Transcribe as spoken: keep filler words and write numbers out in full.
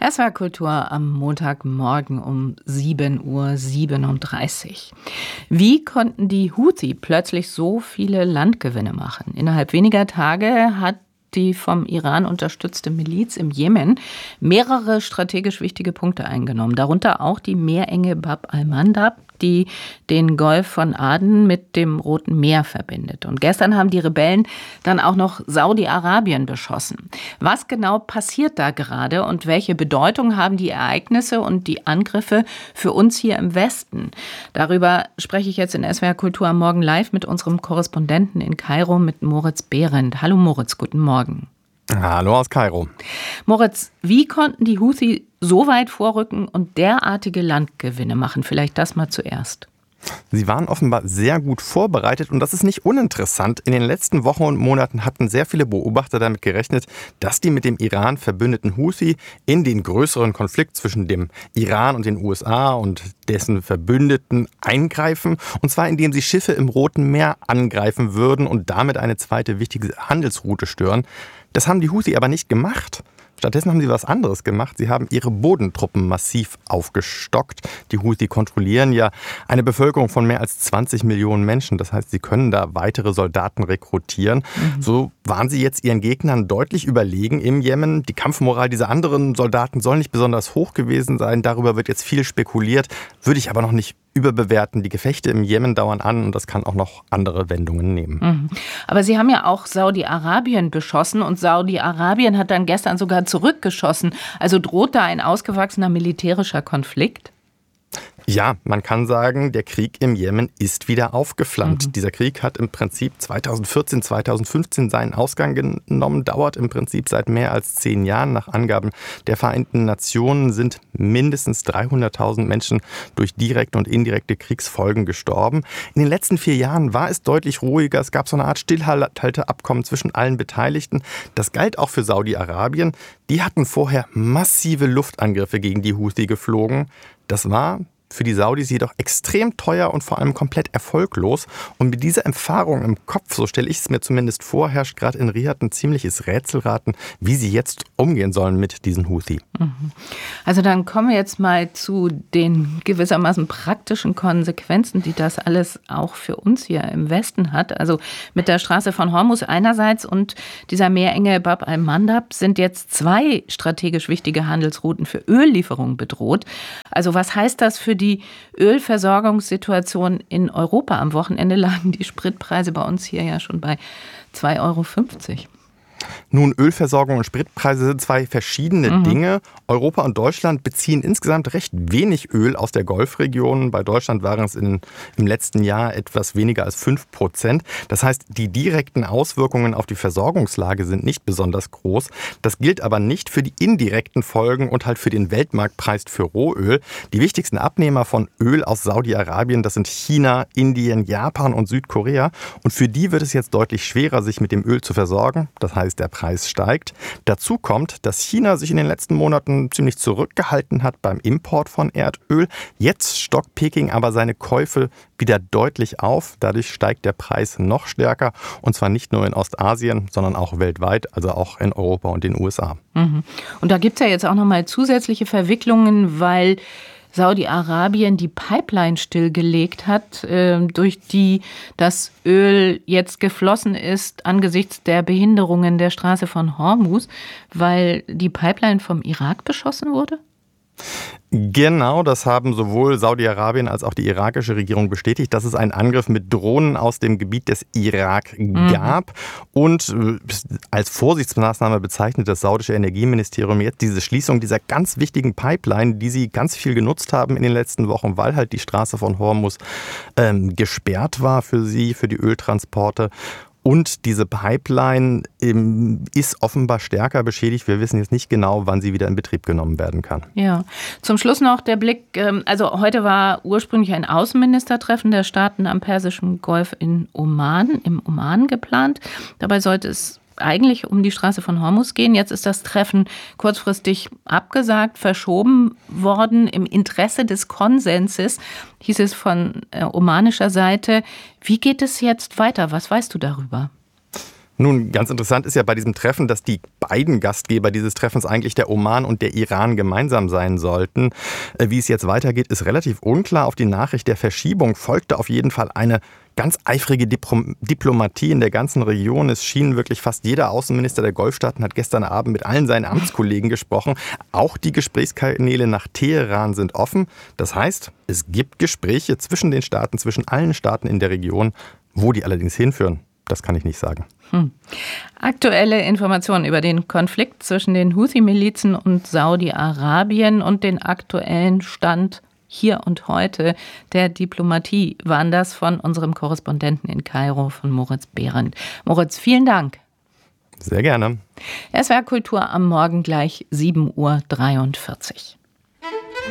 S W R Kultur am Montagmorgen um sieben Uhr siebenunddreißig. Wie konnten die Houthi plötzlich so viele Landgewinne machen? Innerhalb weniger Tage hat die vom Iran unterstützte Miliz im Jemen mehrere strategisch wichtige Punkte eingenommen, darunter auch die Meerenge Bab al-Mandab, die den Golf von Aden mit dem Roten Meer verbindet. Und gestern haben die Rebellen dann auch noch Saudi-Arabien beschossen. Was genau passiert da gerade und welche Bedeutung haben die Ereignisse und die Angriffe für uns hier im Westen? Darüber spreche ich jetzt in S W R Kultur am Morgen live mit unserem Korrespondenten in Kairo, mit Moritz Behrendt. Hallo Moritz, guten Morgen. Hallo aus Kairo. Moritz, wie konnten die Houthi so weit vorrücken und derartige Landgewinne machen? Vielleicht das mal zuerst. Sie waren offenbar sehr gut vorbereitet und das ist nicht uninteressant. In den letzten Wochen und Monaten hatten sehr viele Beobachter damit gerechnet, dass die mit dem Iran verbündeten Houthi in den größeren Konflikt zwischen dem Iran und den U S A und dessen Verbündeten eingreifen. Und zwar indem sie Schiffe im Roten Meer angreifen würden und damit eine zweite wichtige Handelsroute stören. Das haben die Houthi aber nicht gemacht. Stattdessen haben sie was anderes gemacht. Sie haben ihre Bodentruppen massiv aufgestockt. Die Houthi kontrollieren ja eine Bevölkerung von mehr als zwanzig Millionen Menschen. Das heißt, sie können da weitere Soldaten rekrutieren. Mhm. So waren sie jetzt ihren Gegnern deutlich überlegen im Jemen. Die Kampfmoral dieser anderen Soldaten soll nicht besonders hoch gewesen sein. Darüber wird jetzt viel spekuliert. Würde ich aber noch nicht überbewerten. Die Gefechte im Jemen dauern an und das kann auch noch andere Wendungen nehmen. Mhm. Aber Sie haben ja auch Saudi-Arabien beschossen und Saudi-Arabien hat dann gestern sogar zurückgeschossen. Also droht da ein ausgewachsener militärischer Konflikt? Ja, man kann sagen, der Krieg im Jemen ist wieder aufgeflammt. Mhm. Dieser Krieg hat im Prinzip zweitausendvierzehn, zweitausendfünfzehn seinen Ausgang genommen, dauert im Prinzip seit mehr als zehn Jahren. Nach Angaben der Vereinten Nationen sind mindestens dreihunderttausend Menschen durch direkte und indirekte Kriegsfolgen gestorben. In den letzten vier Jahren war es deutlich ruhiger. Es gab so eine Art Stillhalteabkommen zwischen allen Beteiligten. Das galt auch für Saudi-Arabien. Die hatten vorher massive Luftangriffe gegen die Houthi geflogen. Das war für die Saudis jedoch extrem teuer und vor allem komplett erfolglos. Und mit dieser Erfahrung im Kopf, so stelle ich es mir zumindest vor, herrscht gerade in Riad ein ziemliches Rätselraten, wie sie jetzt umgehen sollen mit diesen Houthi. Also dann kommen wir jetzt mal zu den gewissermaßen praktischen Konsequenzen, die das alles auch für uns hier im Westen hat. Also mit der Straße von Hormuz einerseits und dieser Meerenge Bab al-Mandab sind jetzt zwei strategisch wichtige Handelsrouten für Öllieferungen bedroht. Also was heißt das für die Ölversorgungssituation in Europa? Am Wochenende lagen die Spritpreise bei uns hier ja schon bei zwei Euro fünfzig. Nun, Ölversorgung und Spritpreise sind zwei verschiedene mhm. Dinge. Europa und Deutschland beziehen insgesamt recht wenig Öl aus der Golfregion. Bei Deutschland waren es in, im letzten Jahr etwas weniger als fünf Prozent. Das heißt, die direkten Auswirkungen auf die Versorgungslage sind nicht besonders groß. Das gilt aber nicht für die indirekten Folgen und halt für den Weltmarktpreis für Rohöl. Die wichtigsten Abnehmer von Öl aus Saudi-Arabien, das sind China, Indien, Japan und Südkorea. Und für die wird es jetzt deutlich schwerer, sich mit dem Öl zu versorgen. Das heißt, der Preis steigt. Dazu kommt, dass China sich in den letzten Monaten ziemlich zurückgehalten hat beim Import von Erdöl. Jetzt stockt Peking aber seine Käufe wieder deutlich auf. Dadurch steigt der Preis noch stärker. Und zwar nicht nur in Ostasien, sondern auch weltweit, also auch in Europa und den U S A. Mhm. Und da gibt es ja jetzt auch nochmal zusätzliche Verwicklungen, weil Saudi-Arabien die Pipeline stillgelegt hat, äh, durch die das Öl jetzt geflossen ist angesichts der Behinderungen der Straße von Hormuz, weil die Pipeline vom Irak beschossen wurde? Genau, das haben sowohl Saudi-Arabien als auch die irakische Regierung bestätigt, dass es einen Angriff mit Drohnen aus dem Gebiet des Irak gab. Mhm. Und als Vorsichtsmaßnahme bezeichnet das saudische Energieministerium jetzt diese Schließung dieser ganz wichtigen Pipeline, die sie ganz viel genutzt haben in den letzten Wochen, weil halt die Straße von Hormuz ähm, gesperrt war für sie, für die Öltransporte. Und diese Pipeline ähm, ist offenbar stärker beschädigt. Wir wissen jetzt nicht genau, wann sie wieder in Betrieb genommen werden kann. Ja, zum Schluss noch der Blick. Ähm, also heute war ursprünglich ein Außenministertreffen der Staaten am Persischen Golf in Oman, im Oman geplant. Dabei sollte es eigentlich um die Straße von Hormuz gehen. Jetzt ist das Treffen kurzfristig abgesagt, verschoben worden. Im Interesse des Konsenses, hieß es von äh, omanischer Seite. Wie geht es jetzt weiter? Was weißt du darüber? Nun, ganz interessant ist ja bei diesem Treffen, dass die beiden Gastgeber dieses Treffens eigentlich der Oman und der Iran gemeinsam sein sollten. Wie es jetzt weitergeht, ist relativ unklar. Auf die Nachricht der Verschiebung folgte auf jeden Fall eine ganz eifrige Dipl- Diplomatie in der ganzen Region. Es schien wirklich fast jeder Außenminister der Golfstaaten hat gestern Abend mit allen seinen Amtskollegen gesprochen. Auch die Gesprächskanäle nach Teheran sind offen. Das heißt, es gibt Gespräche zwischen den Staaten, zwischen allen Staaten in der Region. Wo die allerdings hinführen, das kann ich nicht sagen. Hm. Aktuelle Informationen über den Konflikt zwischen den Houthi-Milizen und Saudi-Arabien und den aktuellen Stand hier und heute der Diplomatie waren das von unserem Korrespondenten in Kairo, von Moritz Behrendt. Moritz, vielen Dank. Sehr gerne. S W R Kultur am Morgen gleich sieben Uhr dreiundvierzig.